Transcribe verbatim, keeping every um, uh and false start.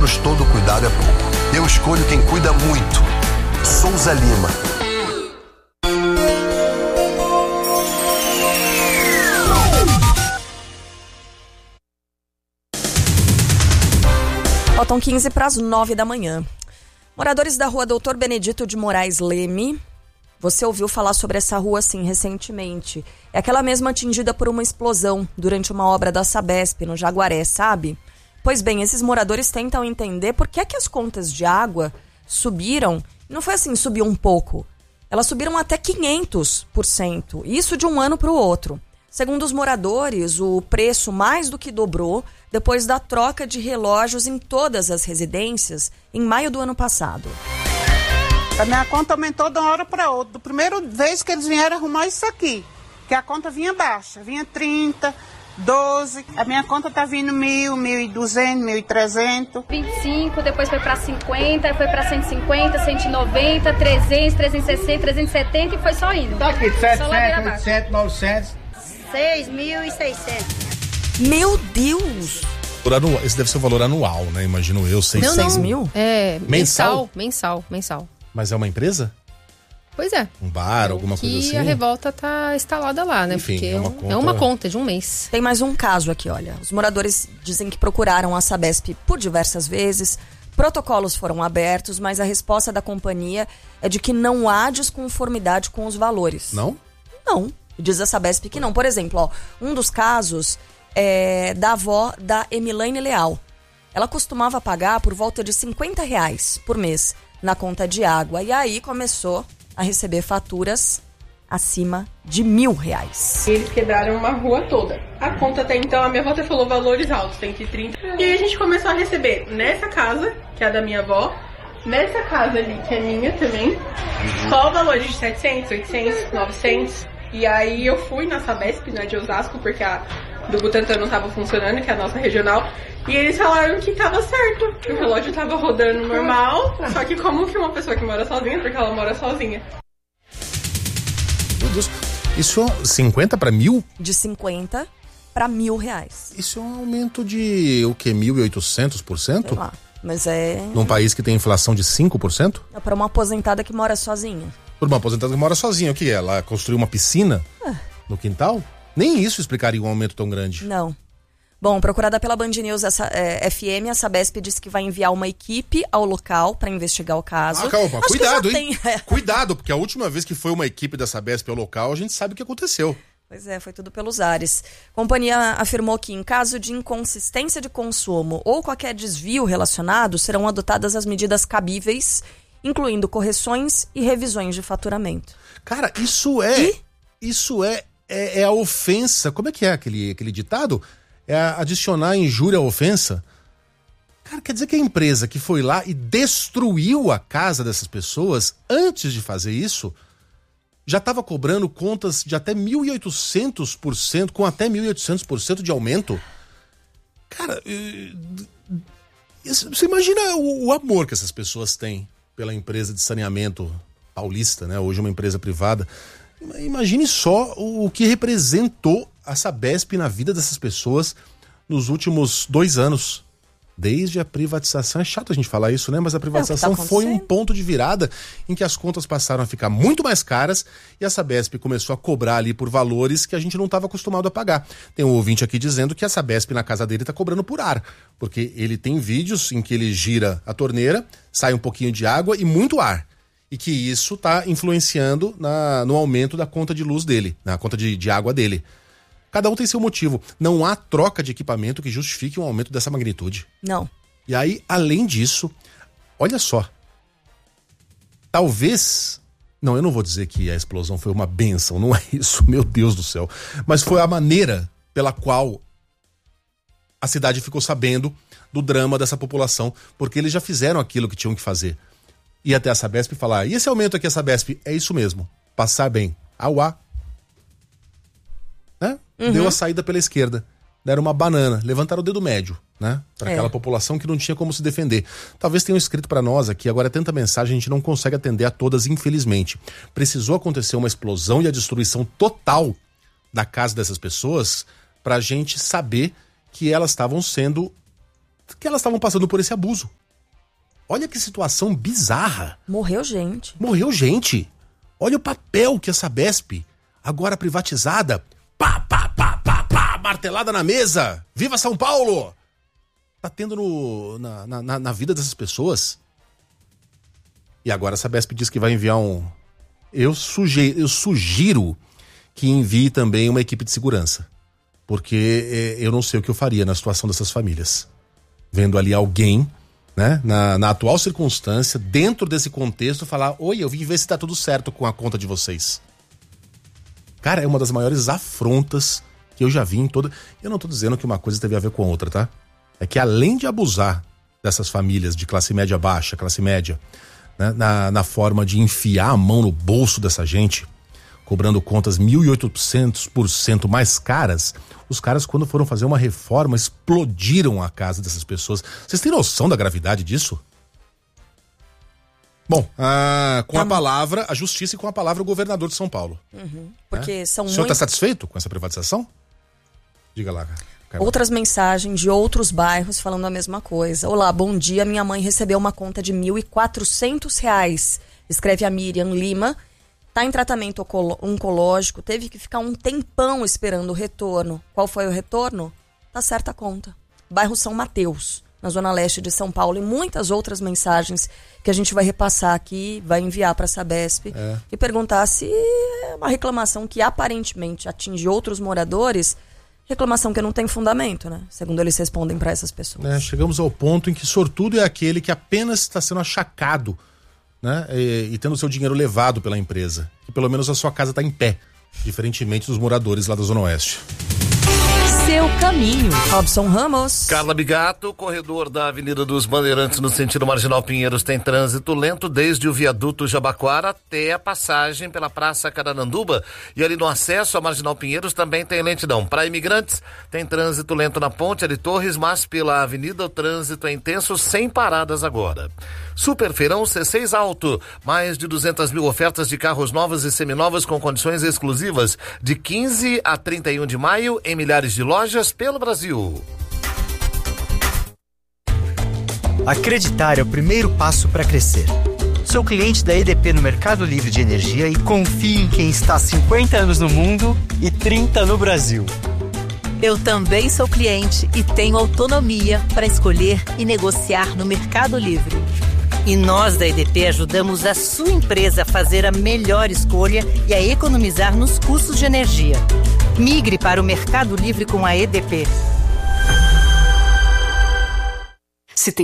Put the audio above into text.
pois todo cuidado é pouco. Eu escolho quem cuida muito. Souza Lima. Faltam quinze para as nove da manhã. Moradores da rua Doutor Benedito de Moraes Leme. Você ouviu falar sobre essa rua, sim, recentemente. É aquela mesma atingida por uma explosão durante uma obra da Sabesp, no Jaguaré, sabe? Pois bem, esses moradores tentam entender por que é que as contas de água subiram. Não foi assim, subiu um pouco. Elas subiram até quinhentos por cento. Isso de um ano para o outro. Segundo os moradores, o preço mais do que dobrou depois da troca de relógios em todas as residências em maio do ano passado. A minha conta aumentou de uma hora para outra. Do primeiro vez que eles vieram arrumar isso aqui, que a conta vinha baixa, vinha trinta, doze. A minha conta tá vindo mil, mil e duzentos, mil e trezentos. vinte e cinco, depois foi para cinquenta, foi para cento e cinquenta, cento e noventa, trezentos, trezentos e sessenta, trezentos e setenta e foi só indo. Tá aqui, setecentos, oitocentos, novecentos. seis mil e seiscentos. Meu Deus! Anual, esse deve ser o valor anual, né? Imagino eu, seis mil? É, mensal? Mensal, mensal, mensal. Mas é uma empresa? Pois é. Um bar, alguma que coisa assim? E a revolta tá instalada lá, né? Enfim, porque é uma, conta... é uma conta de um mês. Tem mais um caso aqui, olha. Os moradores dizem que procuraram a Sabesp por diversas vezes, protocolos foram abertos, mas a resposta da companhia é de que não há desconformidade com os valores. Não? Não. Diz a Sabesp que não. Por exemplo, ó, um dos casos é da avó da Emilaine Leal. Ela costumava pagar por volta de cinquenta reais por mês na conta de água. E aí começou a receber faturas acima de mil reais. Eles quebraram uma rua toda. A conta até então, a minha avó até falou valores altos, cento e trinta. E aí a gente começou a receber nessa casa, que é a da minha avó, nessa casa ali, que é minha também, só valores de setecentos, oitocentos, novecentos. E aí eu fui na Sabesp, na de Osasco, porque a do Butantã não estava funcionando, que é a nossa regional. E eles falaram que estava certo, que o relógio estava rodando normal, só que como que uma pessoa que mora sozinha, porque ela mora sozinha. Meu Deus, isso é cinquenta para mil? De cinquenta para mil reais. Isso é um aumento de o que, mil e oitocentos por cento? Sei lá, mas é... Num país que tem inflação de cinco por cento? É para uma aposentada que mora sozinha. Por uma aposentada que mora sozinha, o que é? Ela construiu uma piscina ah. no quintal? Nem isso explicaria um aumento tão grande. Não. Bom, procurada pela Band News essa, é, F M, a Sabesp disse que vai enviar uma equipe ao local para investigar o caso. Ah, calma, Acho cuidado, hein? Tem, é. Cuidado, porque a última vez que foi uma equipe da Sabesp ao local, a gente sabe o que aconteceu. Pois é, foi tudo pelos ares. A companhia afirmou que, em caso de inconsistência de consumo ou qualquer desvio relacionado, serão adotadas as medidas cabíveis, incluindo correções e revisões de faturamento. Cara, isso é... E? Isso é, é, é a ofensa. Como é que é aquele, aquele ditado? É adicionar injúria à ofensa. Cara, quer dizer que a empresa que foi lá e destruiu a casa dessas pessoas, antes de fazer isso, já estava cobrando contas de até mil e oitocentos por cento, com até mil e oitocentos por cento de aumento. Cara, você imagina o, o amor que essas pessoas têm pela empresa de saneamento paulista, né? Hoje uma empresa privada. Imagine só o, o que representou a Sabesp na vida dessas pessoas nos últimos dois anos. Desde a privatização, é chato a gente falar isso, né? Mas a privatização é tá foi um ponto de virada em que as contas passaram a ficar muito mais caras e a Sabesp começou a cobrar ali por valores que a gente não estava acostumado a pagar. Tem um ouvinte aqui dizendo que a Sabesp na casa dele está cobrando por ar, porque ele tem vídeos em que ele gira a torneira, sai um pouquinho de água e muito ar. E que isso está influenciando na, no aumento da conta de luz dele, na conta de, de água dele. Cada um tem seu motivo. Não há troca de equipamento que justifique um aumento dessa magnitude. Não. E aí, além disso, olha só. Talvez... Não, eu não vou dizer que a explosão foi uma bênção, não é isso, meu Deus do céu. Mas foi a maneira pela qual a cidade ficou sabendo do drama dessa população, porque eles já fizeram aquilo que tinham que fazer. Ir até a Sabesp e falar, e esse aumento aqui, a Sabesp, é isso mesmo, passar bem. Auá. Né? Uhum. Deu a saída pela esquerda. Deram uma banana, levantaram o dedo médio, né? Para é. aquela população que não tinha como se defender. Talvez tenham escrito para nós aqui, agora é tanta mensagem, a gente não consegue atender a todas, infelizmente. Precisou acontecer uma explosão e a destruição total da casa dessas pessoas pra gente saber que elas estavam sendo... que elas estavam passando por esse abuso. Olha que situação bizarra. Morreu gente. Morreu gente. Olha o papel que a Sabesp, agora privatizada, pá, pá, pá, pá, pá, martelada na mesa. Viva São Paulo! Tá tendo no, na, na, na vida dessas pessoas. E agora a Sabesp diz que vai enviar um... Eu sugiro, eu sugiro que envie também uma equipe de segurança. Porque eu não sei o que eu faria na situação dessas famílias. Vendo ali alguém, né, na, na atual circunstância, dentro desse contexto, falar: oi, eu vim ver se tá tudo certo com a conta de vocês. Cara, é uma das maiores afrontas que eu já vi em toda... Eu não tô dizendo que uma coisa teve a ver com a outra, tá? É que além de abusar dessas famílias de classe média baixa, classe média, né, na, na forma de enfiar a mão no bolso dessa gente, cobrando contas mil e oitocentos por cento mais caras, os caras, quando foram fazer uma reforma, explodiram a casa dessas pessoas. Vocês têm noção da gravidade disso? Bom, ah, com tá. a palavra, a justiça e com a palavra o governador de São Paulo. Uhum, porque é? são O senhor está muito... satisfeito com essa privatização? Diga lá, Carla. Outras mensagens de outros bairros falando a mesma coisa. Olá, bom dia, minha mãe recebeu uma conta de mil e quatrocentos reais. Escreve a Miriam Lima. Tá em tratamento oncológico, teve que ficar um tempão esperando o retorno. Qual foi o retorno? Tá certa a conta. Bairro São Mateus, na zona leste de São Paulo, e muitas outras mensagens que a gente vai repassar aqui, vai enviar para a Sabesp é. e perguntar se é uma reclamação que aparentemente atinge outros moradores, reclamação que não tem fundamento, né? Segundo eles respondem para essas pessoas. É, chegamos ao ponto em que sortudo é aquele que apenas está sendo achacado, né? E, e tendo seu dinheiro levado pela empresa, que pelo menos a sua casa está em pé, diferentemente dos moradores lá da Zona Oeste. Seu caminho. Robson Ramos. Carla Bigato, corredor da Avenida dos Bandeirantes no sentido Marginal Pinheiros tem trânsito lento desde o viaduto Jabaquara até a passagem pela Praça Carananduba, e ali no acesso à Marginal Pinheiros também tem lentidão. Para imigrantes tem trânsito lento na Ponte de Torres, mas pela avenida o trânsito é intenso sem paradas agora. Superfeirão C seis Auto, mais de duzentas mil ofertas de carros novos e seminovos com condições exclusivas de quinze a trinta e um de maio em milhares de lojas pelo Brasil. Acreditar é o primeiro passo para crescer. Sou cliente da E D P no Mercado Livre de Energia e confio em quem está há cinquenta anos no mundo e trinta no Brasil. Eu também sou cliente e tenho autonomia para escolher e negociar no Mercado Livre. E nós da E D P ajudamos a sua empresa a fazer a melhor escolha e a economizar nos custos de energia. Migre para o Mercado Livre com a E D P.